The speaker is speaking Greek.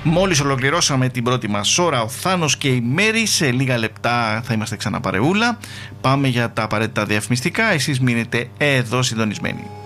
Μόλις ολοκληρώσαμε την πρώτη μας ώρα, ο Θάνος και η Μέρη. Σε λίγα λεπτά θα είμαστε ξανά παρεούλα. Πάμε για τα απαραίτητα διαφημιστικά. Εσείς μείνετε εδώ συντονισμένοι.